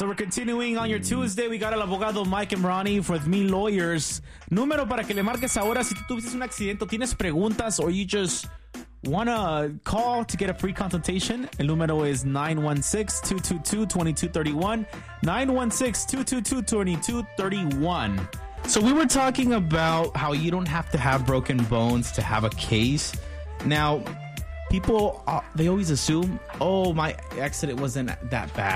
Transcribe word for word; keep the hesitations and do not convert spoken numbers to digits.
So we're continuing on your Tuesday. We got el abogado Mike and Ronnie with Me Lawyers. Número para que le marques ahora si tú tuviste un accidente, tienes preguntas, or you just want to call to get a free consultation. El número is nine one six, two two two, two two three one. nine one six, two two two, two two three one. So we were talking about how you don't have to have broken bones to have a case. Now, people, uh, they always assume, oh, my accident wasn't that bad.